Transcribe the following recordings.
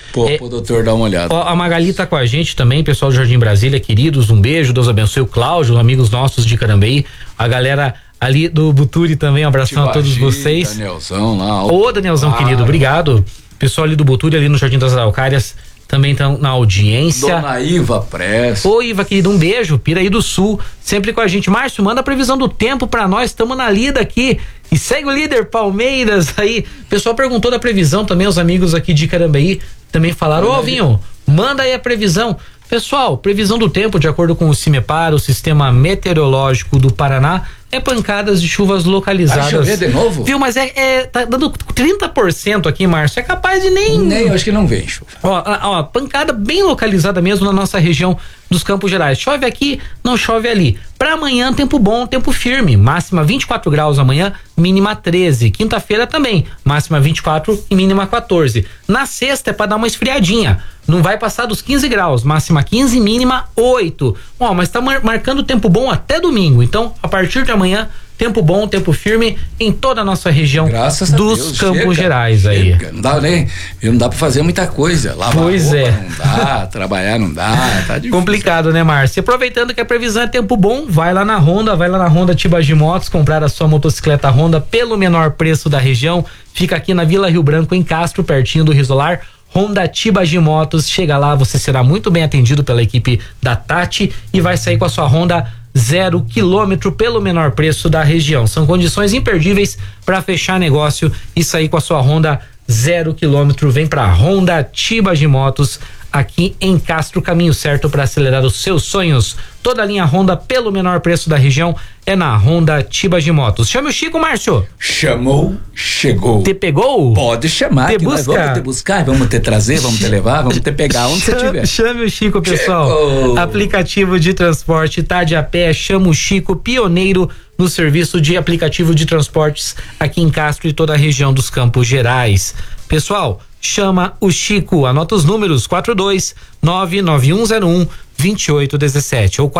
Pro doutor dar uma olhada. A Magali tá com a gente também, pessoal do Jardim Brasília, queridos, um beijo, Deus abençoe. O Cláudio, amigos nossos de Carambeí, a galera ali do Buturi também, um abração a todos vocês. Danielzão lá. Ô, Danielzão, querido, obrigado. Pessoal ali do Buturi, ali no Jardim das Araucárias, também estão na audiência. Dona Iva Press. Ô, Iva, querido, um beijo. Piraí do Sul, sempre com a gente. Márcio, manda a previsão do tempo pra nós, estamos na lida aqui. E segue o líder Palmeiras aí. O pessoal perguntou da previsão também, os amigos aqui de Carambeí também falaram, ô, Vinho, manda aí a previsão. Pessoal, previsão do tempo, de acordo com o CIMEPAR, o Sistema Meteorológico do Paraná, é pancadas de chuvas localizadas. Vai chover de novo? Viu, mas tá dando 30% aqui, Márcio, é capaz de nem, eu acho que não vem chuva. Ó, pancada bem localizada mesmo na nossa região dos Campos Gerais. Chove aqui, não chove ali. Para amanhã, tempo bom, tempo firme. Máxima 24 graus amanhã, mínima 13. Quinta-feira também, máxima 24 e mínima 14. Na sexta é para dar uma esfriadinha. Não vai passar dos 15 graus, máxima 15, mínima 8. Ó, mas tá marcando tempo bom até domingo. Então, a partir de amanhã, tempo bom, tempo firme em toda a nossa região dos Campos Gerais aí. Não dá pra fazer muita coisa. Lavar roupa não dá, trabalhar não dá, tá difícil. Complicado, né, Márcio? Aproveitando que a previsão é tempo bom, vai lá na Honda Tibagi Motos, comprar a sua motocicleta Honda pelo menor preço da região. Fica aqui na Vila Rio Branco, em Castro, pertinho do Risolar. Honda Tibagi Motos, chega lá, você será muito bem atendido pela equipe da Tati e vai sair com a sua Honda 0 km pelo menor preço da região. São condições imperdíveis para fechar negócio e sair com a sua Honda 0 km. Vem para Honda Tibagi Motos, aqui em Castro, caminho certo para acelerar os seus sonhos. Toda a linha Honda pelo menor preço da região é na Honda Tibagi Motos. Chame o Chico, Márcio. Chamou, chegou. Te pegou? Pode chamar, que nós vamos te buscar, vamos te trazer, vamos te levar, vamos te pegar onde você estiver. Chame o Chico, pessoal. Chegou. Aplicativo de transporte, tá de a pé, chama o Chico, pioneiro no serviço de aplicativo de transportes aqui em Castro e toda a região dos Campos Gerais. Pessoal, chama o Chico, anota os números 42991012817 ou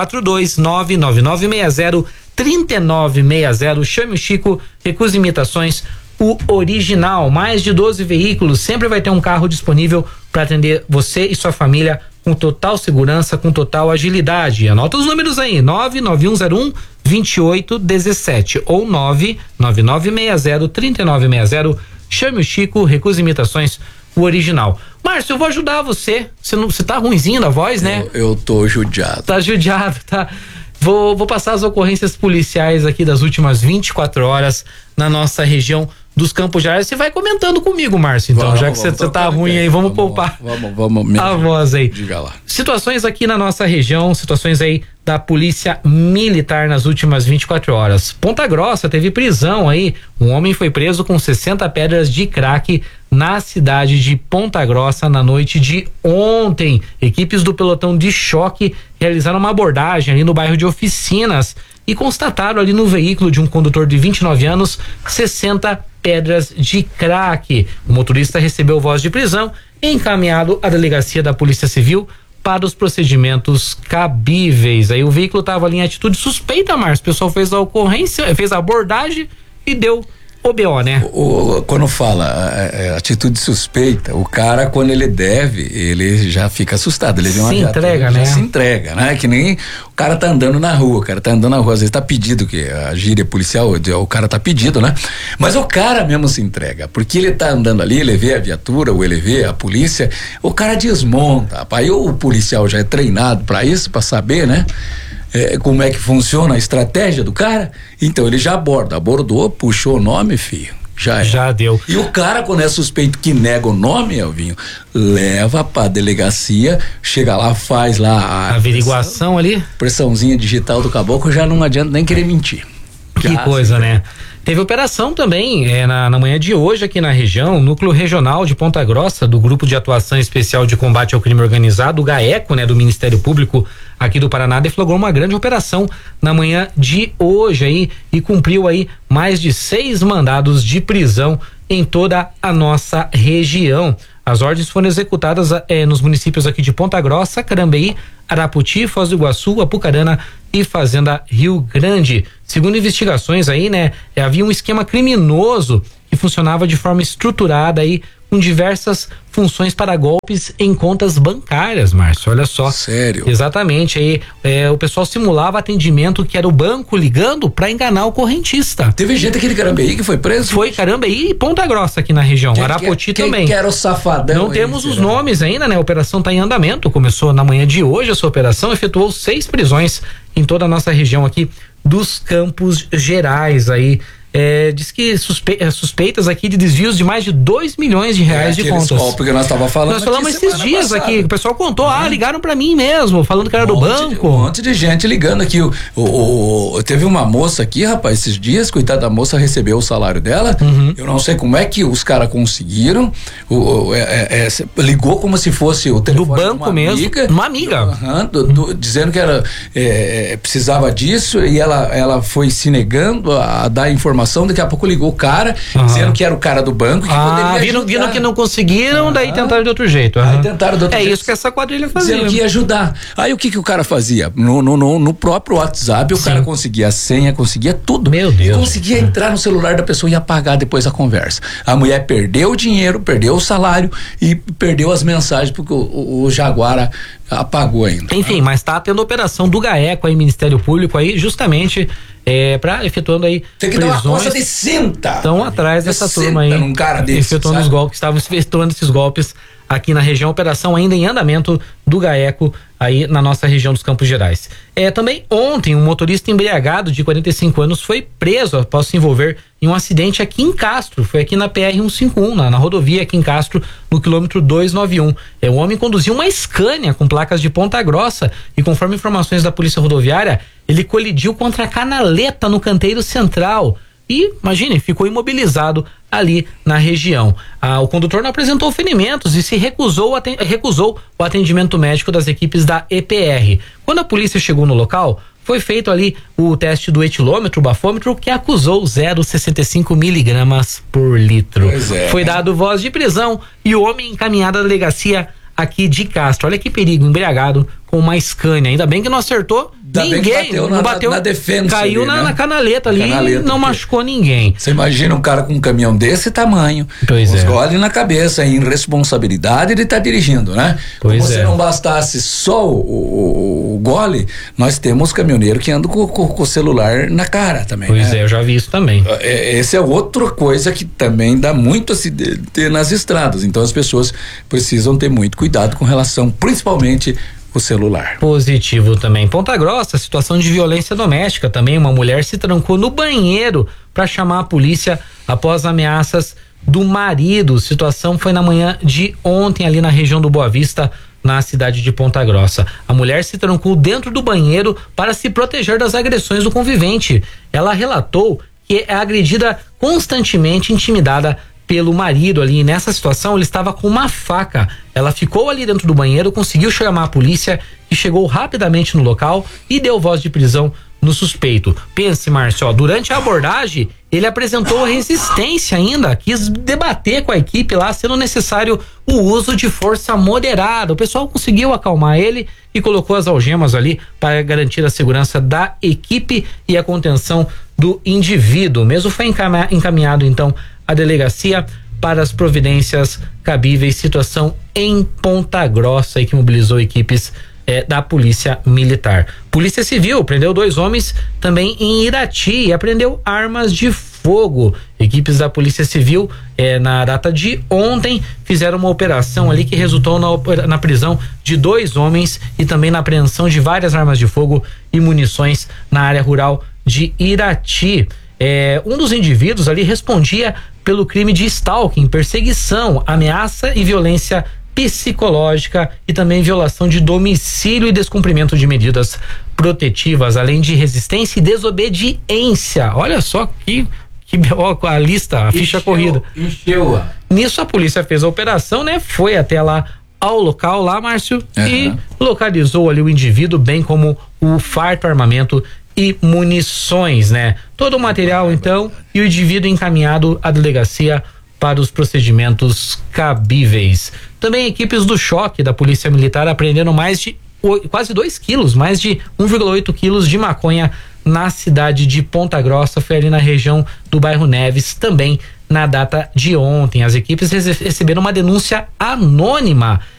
42999603960. Chame o Chico, recusa imitações, o original. Mais de 12 veículos, sempre vai ter um carro disponível para atender você e sua família com total segurança, com total agilidade. Anota os números aí, 991012817 ou 999603960. Chame o Chico, recusa imitações, o original. Márcio, eu vou ajudar você. Você tá ruinzinho na voz, né? Eu tô judiado. Tá judiado, tá? Vou passar as ocorrências policiais aqui das últimas 24 horas na nossa região dos Campos Gerais. Você vai comentando comigo, Márcio, então, já que você tá ruim aí, vamos poupar a voz aí. Diga lá. Situações aqui na nossa região, situações aí da Polícia Militar nas últimas 24 horas. Ponta Grossa teve prisão aí, um homem foi preso com 60 pedras de crack na cidade de Ponta Grossa na noite de ontem. Equipes do pelotão de choque realizaram uma abordagem ali no bairro de Oficinas e constataram ali no veículo de um condutor de 29 anos 60 pedras de crack. O motorista recebeu voz de prisão e encaminhado à delegacia da Polícia Civil para os procedimentos cabíveis. Aí o veículo estava ali em atitude suspeita, Márcio. O pessoal fez a ocorrência, fez a abordagem e deu o BO, né? Quando fala atitude suspeita, o cara, quando ele deve, ele já fica assustado. Ele vê uma entrega, né? Já se entrega, né? Que nem o cara tá andando na rua, às vezes tá pedido, que a gíria policial, o cara tá pedido, né? Mas o cara mesmo se entrega, porque ele tá andando ali, ele vê a viatura, ou ele vê a polícia, o cara desmonta, rapaz. Aí o policial já é treinado pra isso, pra saber, né? Como é que funciona a estratégia do cara, então ele já abordou, puxou o nome, filho, já deu. E o cara, quando é suspeito que nega o nome, Elvinho, leva pra delegacia, chega lá, faz lá a averiguação ali, pressãozinha digital do caboclo, já não adianta nem querer mentir. Que coisa, né? Teve operação também na manhã de hoje aqui na região, Núcleo Regional de Ponta Grossa, do Grupo de Atuação Especial de Combate ao Crime Organizado, o GAECO, né, do Ministério Público aqui do Paraná, deflagrou uma grande operação na manhã de hoje aí e cumpriu aí mais de 6 mandados de prisão em toda a nossa região. As ordens foram executadas nos municípios aqui de Ponta Grossa, Carambeí, Araputi, Foz do Iguaçu, Apucarana e Fazenda Rio Grande. Segundo investigações aí, né, havia um esquema criminoso que funcionava de forma estruturada aí, com diversas funções para golpes em contas bancárias, Márcio, olha só. Sério? Exatamente, aí o pessoal simulava atendimento que era o banco ligando para enganar o correntista. Teve gente aqui de Carambeí que foi preso? Foi Carambeí e Ponta Grossa aqui na região, Arapoti também. Quem era o safadão? Não temos os nomes ainda, né? A operação está em andamento, começou na manhã de hoje essa operação, efetuou 6 prisões em toda a nossa região aqui dos Campos Gerais aí. Diz que suspeitas aqui de desvios de mais de 2 milhões de reais de contas. Porque nós estávamos falando. Nós falamos esses dias passada. Aqui, o pessoal contou, ligaram pra mim mesmo, falando que era do banco. Um monte de gente ligando aqui. Teve uma moça aqui, rapaz, esses dias, coitada da moça, recebeu o salário dela. Eu não sei como é que os caras conseguiram. Ligou como se fosse o telefone do banco mesmo. Uma amiga. Dizendo que era precisava disso e ela foi se negando a dar informação. Daqui a pouco ligou o cara, dizendo que era o cara do banco. Que viram que não conseguiram, daí tentaram de outro jeito. Aí tentaram de outro jeito. É isso que essa quadrilha fazia. Dizendo que ia ajudar. Aí o que o cara fazia? No próprio WhatsApp, o cara conseguia a senha, conseguia tudo. Meu Deus. E conseguia entrar no celular da pessoa e apagar depois a conversa. A mulher perdeu o dinheiro, perdeu o salário e perdeu as mensagens, porque o Jaguara apagou ainda. Enfim, mas tá tendo operação do GAECO aí, Ministério Público aí, justamente para efetuando aí tem que prisões, dar uma coisa de cinta. Estão atrás dessa turma aí, num cara desse, efetuando os golpes, estavam efetuando esses golpes aqui na região, operação ainda em andamento do GAECO aí na nossa região dos Campos Gerais. Também ontem um motorista embriagado de 45 anos foi preso após se envolver em um acidente aqui em Castro, foi aqui na PR-151, na rodovia aqui em Castro, no quilômetro 291. O homem conduziu uma Scania com placas de Ponta Grossa e, conforme informações da Polícia Rodoviária, ele colidiu contra a canaleta no canteiro central e, imagine, ficou imobilizado ali na região. O condutor não apresentou ferimentos e se recusou o atendimento médico das equipes da EPR. Quando a polícia chegou no local, foi feito ali o teste do etilômetro, o bafômetro, que acusou 0,65 miligramas por litro. Foi dado voz de prisão e o homem encaminhado à delegacia aqui de Castro. Olha que perigo, embriagado com uma Scania. Ainda bem que não acertou ninguém. Não bateu na defesa. Caiu ali, na canaleta ali e não machucou ninguém. Você imagina um cara com um caminhão desse tamanho, os gole na cabeça, em irresponsabilidade ele tá dirigindo, né? Como se não bastasse só o gole, nós temos caminhoneiro que anda com o celular na cara também. Eu já vi isso também. Essa é outra coisa que também dá muito acidente nas estradas. Então as pessoas precisam ter muito cuidado com relação, principalmente, o celular. Positivo também. Ponta Grossa, situação de violência doméstica também. Uma mulher se trancou no banheiro para chamar a polícia após ameaças do marido. Situação foi na manhã de ontem ali na região do Boa Vista, na cidade de Ponta Grossa. A mulher se trancou dentro do banheiro para se proteger das agressões do convivente. Ela relatou que é agredida constantemente, intimidada pelo marido ali. Nessa situação, ele estava com uma faca. Ela ficou ali dentro do banheiro, conseguiu chamar a polícia e chegou rapidamente no local e deu voz de prisão no suspeito. Pense, Márcio, durante a abordagem, ele apresentou resistência ainda, quis debater com a equipe lá, sendo necessário o uso de força moderada. O pessoal conseguiu acalmar ele e colocou as algemas ali para garantir a segurança da equipe e a contenção do indivíduo. O mesmo foi encaminhado, então, à delegacia para as providências cabíveis. Situação em Ponta Grossa, que mobilizou equipes da Polícia Militar. Polícia Civil prendeu 2 homens também em Irati e apreendeu armas de fogo. Equipes da Polícia Civil, na data de ontem, fizeram uma operação ali que resultou na prisão de 2 homens e também na apreensão de várias armas de fogo e munições na área rural de Irati. Um dos indivíduos ali respondia pelo crime de stalking, perseguição, ameaça e violência psicológica e também violação de domicílio e descumprimento de medidas protetivas, além de resistência e desobediência. Olha só que a lista, a ficha corrida. Encheu. Nisso a polícia fez a operação, né? Foi até lá ao local lá, Márcio, e localizou ali o indivíduo, bem como o farto armamento e munições, né? Todo o material, então, e o indivíduo encaminhado à delegacia para os procedimentos cabíveis. Também equipes do choque da Polícia Militar apreenderam quase 2 quilos, mais de 1,8 quilos de maconha na cidade de Ponta Grossa. Foi ali na região do bairro Neves, também na data de ontem. As equipes receberam uma denúncia anônima